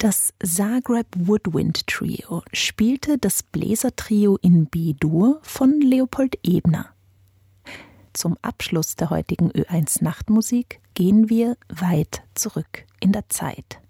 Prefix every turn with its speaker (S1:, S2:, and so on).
S1: Das Zagreb Woodwind Trio spielte das Bläsertrio in B-Dur von Leopold Ebner. Zum Abschluss der heutigen Ö1 Nachtmusik gehen wir weit zurück in der Zeit.